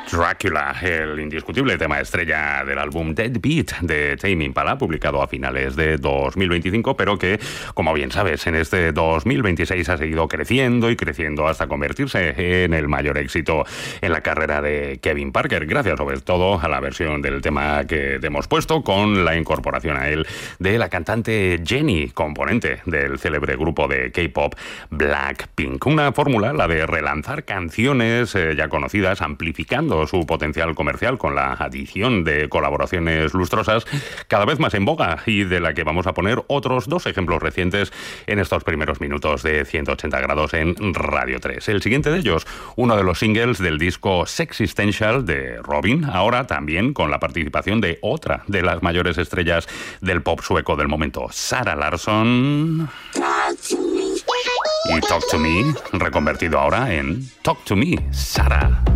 Dracula, el indiscutible tema estrella del álbum Dead Beat de Tame Impala, publicado a finales de 2025, pero que, como bien sabes, en este 2026 ha seguido creciendo y creciendo hasta convertirse en el mayor éxito en la carrera de Kevin Parker, gracias sobre todo a la versión del tema que te hemos puesto, con la incorporación a él de la cantante Jennie, componente del célebre grupo de K-pop Blackpink. Una fórmula, la de relanzar canciones ya conocidas, amplificando su potencial comercial con la adición de colaboraciones lustrosas, cada vez más en boga, y de la que vamos a poner otros dos ejemplos recientes en estos primeros minutos de 180 grados en Radio 3. El siguiente de ellos, uno de los singles del disco Sexistential de Robyn, ahora también con la participación de otra de las mayores estrellas del pop sueco del momento, Zara Larsson. Y Talk to Me, reconvertido ahora en Talk to Me, Zara.